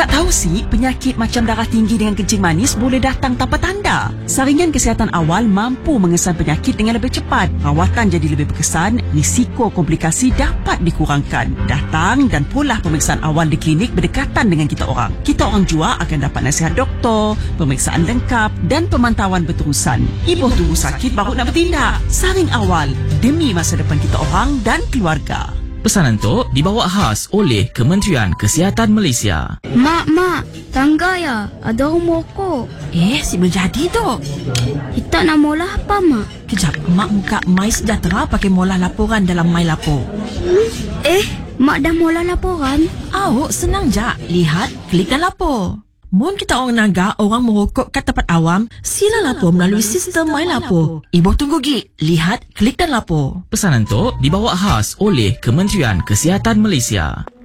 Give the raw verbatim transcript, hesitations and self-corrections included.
Tak tahu sih, penyakit macam darah tinggi dengan kencing manis boleh datang tanpa tanda. Saringan kesihatan awal mampu mengesan penyakit dengan lebih cepat. Rawatan jadi lebih berkesan, risiko komplikasi dapat dikurangkan. Datang dan pulih pemeriksaan awal di klinik berdekatan dengan kita orang. Kita orang juga akan dapat nasihat doktor, pemeriksaan lengkap dan pemantauan berterusan. Ibu tunggu sakit baru nak bertindak. Saring awal demi masa depan kita orang dan keluarga. Pesanan tu dibawa khas oleh Kementerian Kesihatan Malaysia. Mak, mak, tangga ya? Ada orang merokok. Eh, si menjadi tu. Kita nak mula apa, mak? Kejap, mak buka My Sejahtera pakai mula laporan dalam My Lapor. Eh, mak dah mula laporan? Awak senang je. Lihat, klik dan lapor. Mun kita orang naga orang merokok kat tempat awam, sila lapor melalui sistem My Lapor. Ibu tunggu gig. Lihat, klik dan lapor. Pesanan tu dibawa khas oleh Kementerian Kesihatan Malaysia.